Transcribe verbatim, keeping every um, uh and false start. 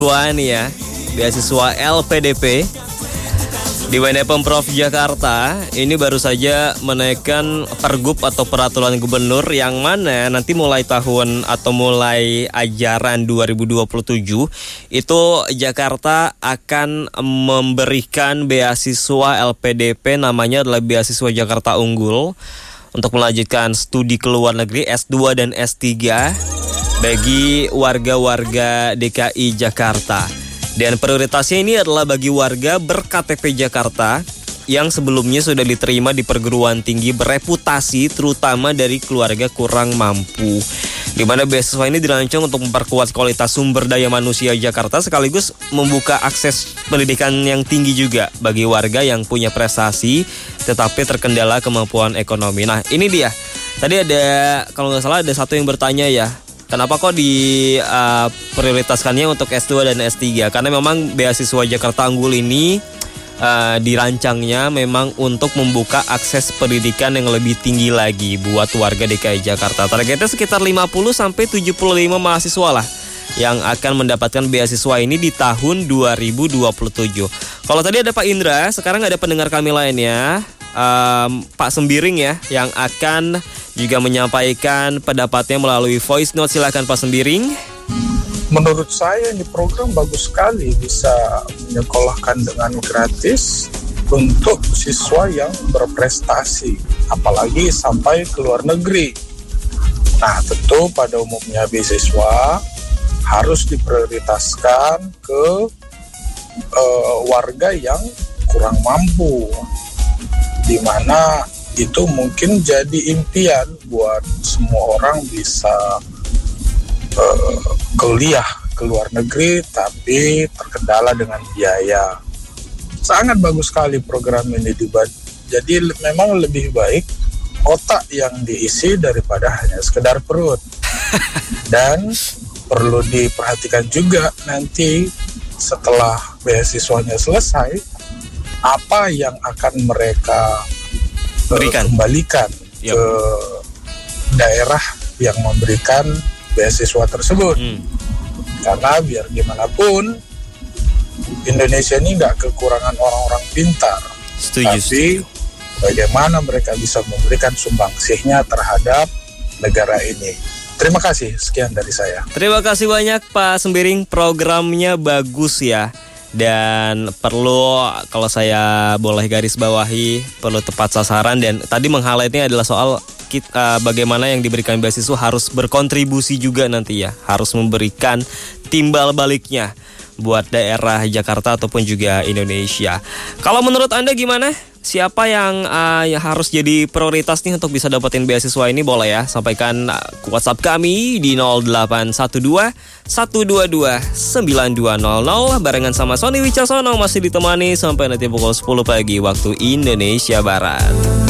Wah nih ya, beasiswa L P D P di W N Pemprov Jakarta ini baru saja menaikkan pergub atau peraturan gubernur yang mana nanti mulai tahun atau mulai ajaran dua ribu dua puluh tujuh itu Jakarta akan memberikan beasiswa L P D P, namanya adalah beasiswa Jakarta Unggul, untuk melanjutkan studi ke luar negeri S dua dan S tiga bagi warga-warga D K I Jakarta. Dan prioritasnya ini adalah bagi warga ber-K T P Jakarta yang sebelumnya sudah diterima di perguruan tinggi bereputasi, terutama dari keluarga kurang mampu. Di mana beasiswa ini dirancang untuk memperkuat kualitas sumber daya manusia Jakarta sekaligus membuka akses pendidikan yang tinggi juga bagi warga yang punya prestasi tetapi terkendala kemampuan ekonomi. Nah, ini dia. Tadi ada, kalau nggak salah ada satu yang bertanya ya, kenapa kok di uh, prioritaskannya untuk S dua dan S tiga? Karena memang beasiswa Jakarta Unggul ini uh, dirancangnya memang untuk membuka akses pendidikan yang lebih tinggi lagi buat warga D K I Jakarta. Targetnya sekitar lima puluh sampai tujuh puluh lima mahasiswa lah yang akan mendapatkan beasiswa ini di tahun dua ribu dua puluh tujuh. Kalau tadi ada Pak Indra, sekarang ada pendengar kami lainnya, um, Pak Sembiring ya, yang akan juga menyampaikan pendapatnya melalui voice note. Silakan Pak Sembiring. Menurut saya ini program bagus sekali, bisa menyekolahkan dengan gratis untuk siswa yang berprestasi, apalagi sampai ke luar negeri. Nah, tentu pada umumnya beasiswa harus diprioritaskan ke uh, warga yang kurang mampu, di mana itu mungkin jadi impian buat semua orang bisa uh, kuliah ke luar negeri tapi terkendala dengan biaya. Sangat bagus sekali program ini dibuat. Jadi memang lebih baik otak yang diisi daripada hanya sekedar perut. Dan perlu diperhatikan juga nanti setelah beasiswanya selesai, apa yang akan mereka berikan, kembalikan yep. ke daerah yang memberikan beasiswa tersebut. Hmm. Karena biar gimana pun Indonesia ini nggak kekurangan orang-orang pintar. Setuju, tapi setuju. Bagaimana mereka bisa memberikan sumbangsihnya terhadap negara ini. Terima kasih, sekian dari saya. Terima kasih banyak Pak Sembiring, programnya bagus ya. Dan perlu, kalau saya boleh garis bawahi, perlu tepat sasaran. Dan tadi meng-highlightnya adalah soal kita, uh, bagaimana yang diberikan beasiswa harus berkontribusi juga nanti ya, harus memberikan timbal baliknya buat daerah Jakarta ataupun juga Indonesia. Kalau menurut Anda gimana? Siapa yang uh, ya harus jadi prioritas nih untuk bisa dapetin beasiswa ini? Boleh ya, sampaikan uh, ke WhatsApp kami di nol delapan satu dua satu dua dua sembilan dua nol nol. Barengan sama Sony Wicaksono masih ditemani sampai nanti pukul sepuluh pagi waktu Indonesia Barat.